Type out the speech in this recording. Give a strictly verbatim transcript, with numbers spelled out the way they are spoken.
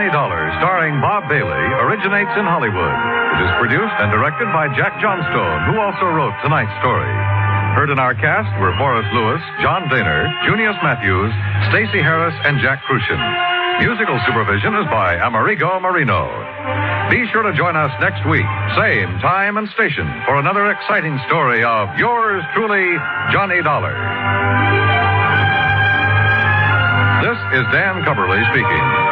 Johnny Dollar, starring Bob Bailey, originates in Hollywood. It is produced and directed by Jack Johnstone, who also wrote tonight's story. Heard in our cast were Forrest Lewis, John Daner, Junius Matthews, Stacey Harris, and Jack Crucian. Musical supervision is by Amerigo Marino. Be sure to join us next week, same time and station, for another exciting story of yours truly, Johnny Dollar. This is Dan Cumberly speaking.